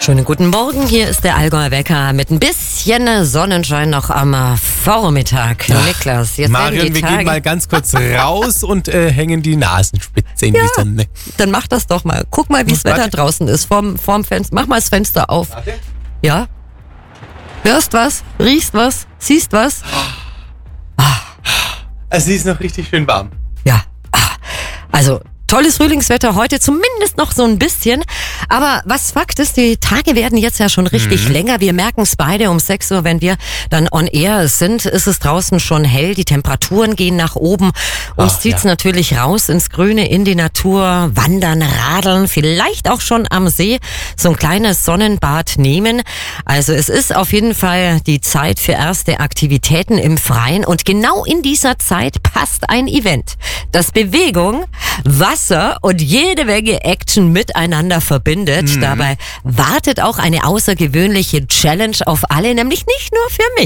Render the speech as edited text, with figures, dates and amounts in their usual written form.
Schönen guten Morgen, hier ist der Allgäuer Wecker mit ein bisschen Sonnenschein noch am Vormittag. Ja. Niklas, jetzt Marion, werden die wir Tage... gehen mal ganz kurz raus und hängen die Nasenspitze in die Sonne. Dann mach das doch mal. Guck mal, wie das Wetter draußen ist. Vorm Fenster. Mach mal das Fenster auf. Warte. Ja? Hörst was? Riechst was? Siehst was? Also sie ist noch richtig schön warm. Ja. Also... tolles Frühlingswetter heute, zumindest noch so ein bisschen. Aber was Fakt ist, die Tage werden jetzt ja schon richtig länger. Wir merken es beide um 6 Uhr, wenn wir dann on air sind, ist es draußen schon hell. Die Temperaturen gehen nach oben. Uns zieht's natürlich raus ins Grüne, in die Natur, wandern, radeln, vielleicht auch schon am See so ein kleines Sonnenbad nehmen. Also es ist auf jeden Fall die Zeit für erste Aktivitäten im Freien. Und genau in dieser Zeit passt ein Event, das Bewegung, Wasser und jede Menge Action miteinander verbindet. Dabei wartet auch eine außergewöhnliche Challenge auf alle, nämlich nicht nur für mich.